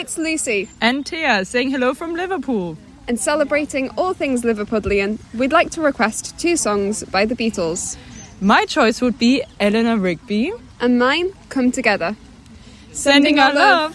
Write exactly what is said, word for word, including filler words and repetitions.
it's Lucy. And Tia, saying hello from Liverpool. And celebrating all things Liverpudlian, we'd like to request two songs by the Beatles. My choice would be Eleanor Rigby. And mine, Come Together. Sending our love.